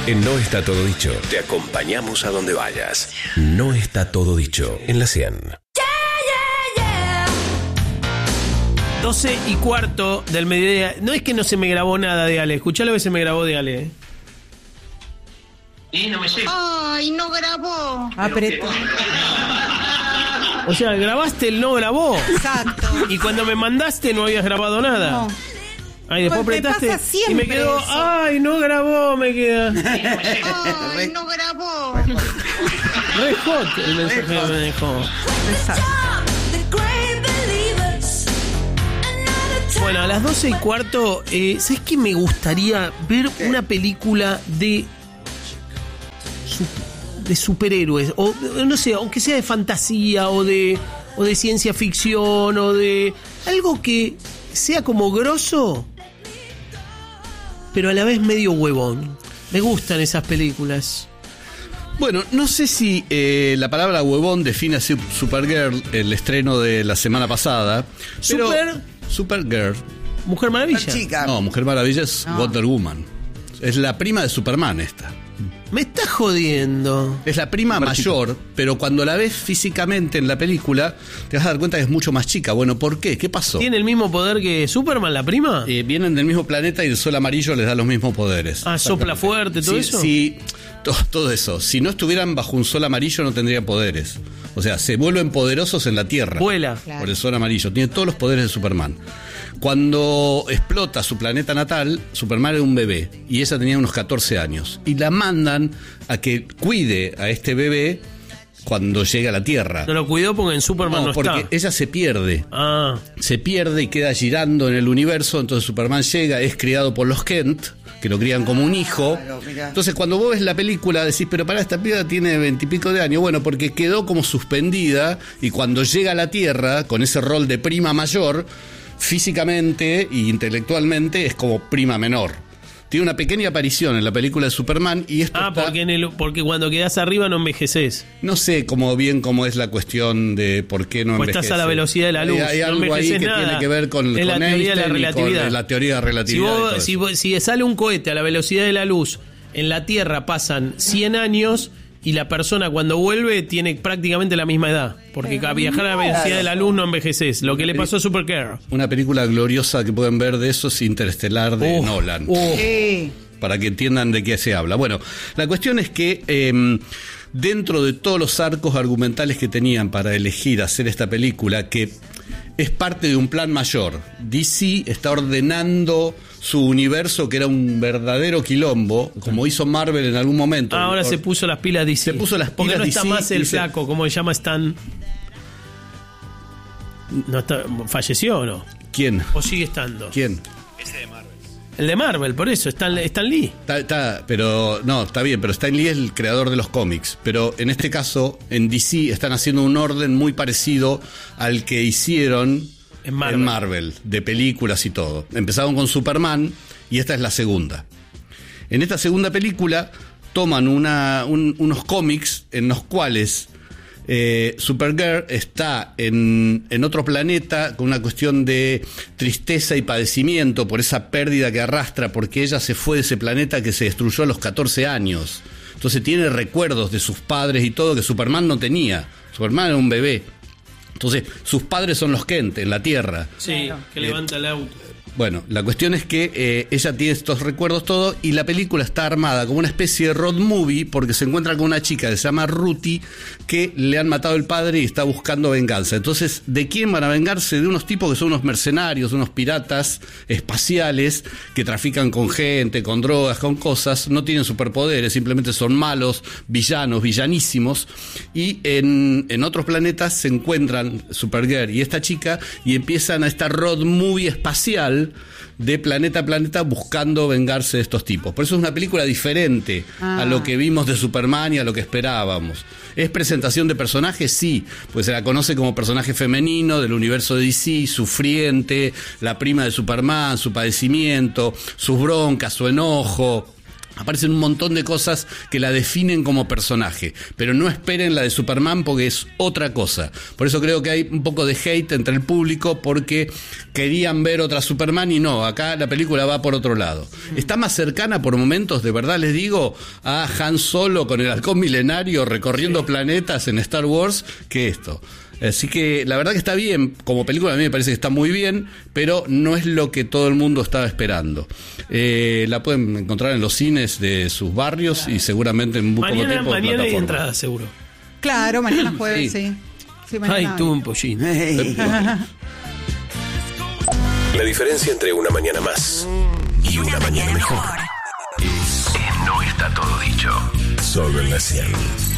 En No Está Todo Dicho, te acompañamos a donde vayas. No Está Todo Dicho, en la 100. 12:15 del mediodía. No es que no se me grabó nada de Ale. Escuchá lo que se me grabó de Ale. Y no me llega. Ay, no grabó. Apretó. O sea, grabaste el no grabó. Exacto. Y cuando me mandaste no habías grabado nada. No. Ay, después Pues me apretaste pasa siempre y me quedó, eso. ay, no grabó, me queda. Ay, no grabó. Re hot el mensaje que me dejó. Exacto. Bueno, a las 12:15, ¿sabes qué? Me gustaría ver una película de superhéroes, o no sé, aunque sea de fantasía o de ciencia ficción o de algo que sea como grosso, pero a la vez medio huevón. Me gustan esas películas. Bueno, no sé si la palabra huevón define a Supergirl, el estreno de la semana pasada. Pero Supergirl. Mujer Maravilla. Chica. No, Mujer Maravilla es Wonder Woman. Es la prima de Superman esta. Me está jodiendo. Es la prima mayor, pero cuando la ves físicamente en la película, te vas a dar cuenta que es mucho más chica. Bueno, ¿por qué? ¿Qué pasó? ¿Tiene el mismo poder que Superman, la prima? Vienen del mismo planeta y el sol amarillo les da los mismos poderes. Ah, sopla fuerte, todo eso. Sí, todo eso. Si no estuvieran bajo un sol amarillo no tendrían poderes. O sea, se vuelven poderosos en la Tierra. Vuela. Por el sol amarillo. Tiene todos los poderes de Superman. Cuando explota su planeta natal, Superman era un bebé y ella tenía unos 14 años. Y la mandan a que cuide a este bebé cuando llega a la Tierra. No lo cuidó porque en Superman no porque está. ella se pierde. Ah. Se pierde y queda girando en el universo. Entonces Superman llega, es criado por los Kent, que lo crían como un hijo. Entonces cuando vos ves la película decís, pero para, esta piba tiene 20 y pico de años. Bueno, porque quedó como suspendida y cuando llega a la Tierra, con ese rol de prima mayor, físicamente e intelectualmente es como prima menor. Tiene una pequeña aparición en la película de Superman y esto está... porque cuando quedás arriba no envejeces. No sé cómo es la cuestión de por qué no pues envejece. Estás a la velocidad de la luz. Hay no algo ahí que nada. tiene que ver con la teoría de la relatividad. La teoría de la relatividad. Si sale un cohete a la velocidad de la luz, en la Tierra pasan 100 años y la persona cuando vuelve tiene prácticamente la misma edad. Porque a viajar a la velocidad de la luz no envejeces. Lo que le pasó a Supergirl. Una película gloriosa que pueden ver de eso es Interestelar de Nolan. Para que entiendan de qué se habla. Bueno, la cuestión es que dentro de todos los arcos argumentales que tenían para elegir hacer esta película, que es parte de un plan mayor, DC está ordenando su universo, que era un verdadero quilombo, como hizo Marvel en algún momento. Ahora se puso las pilas DC. Se puso las pilas porque no DC está más el y flaco, como se llama Stan. ¿No está, falleció o no? ¿Quién? ¿O sigue estando? ¿Quién? El de Marvel, por eso, Stan Lee. Pero no, está bien, pero Stan Lee es el creador de los cómics. Pero en este caso, en DC están haciendo un orden muy parecido al que hicieron en Marvel, de películas y todo. Empezaron con Superman y esta es la segunda. En esta segunda película toman unos cómics en los cuales Supergirl está en otro planeta con una cuestión de tristeza y padecimiento por esa pérdida que arrastra, porque ella se fue de ese planeta que se destruyó a los 14 años. Entonces tiene recuerdos de sus padres y todo que Superman no tenía. Superman era un bebé. Entonces sus padres son los Kent en la Tierra. Sí, que levanta el auto. Bueno, la cuestión es que ella tiene estos recuerdos todo y la película está armada como una especie de road movie porque se encuentra con una chica que se llama Ruthie que le han matado el padre y está buscando venganza. Entonces, ¿de quién van a vengarse? De unos tipos que son unos mercenarios, unos piratas espaciales que trafican con gente, con drogas, con cosas, no tienen superpoderes, simplemente son malos, villanos, villanísimos y en otros planetas se encuentran Supergirl y esta chica y empiezan a esta road movie espacial de planeta a planeta buscando vengarse de estos tipos. Por eso es una película diferente a lo que vimos de Superman y a lo que esperábamos. ¿Es presentación de personajes? Sí, pues se la conoce como personaje femenino del universo de DC, sufriente, la prima de Superman, su padecimiento, sus broncas, su enojo. Aparecen un montón de cosas que la definen como personaje, pero no esperen la de Superman porque es otra cosa. Por eso creo que hay un poco de hate entre el público porque querían ver otra Superman y no, acá la película va por otro lado. Está más cercana por momentos, de verdad les digo, a Han Solo con el halcón milenario recorriendo planetas en Star Wars que esto. Así que la verdad que está bien, como película a mí me parece que está muy bien, pero no es lo que todo el mundo estaba esperando. La pueden encontrar en los cines de sus barrios y seguramente en muy poco tiempo en Mañana hay plataforma. entrada, seguro. Claro, mañana jueves, sí. Sí, Ay, mañana. tuve un pollín. La diferencia entre una mañana más y una mañana mejor es que no está todo dicho. Solo en la 100.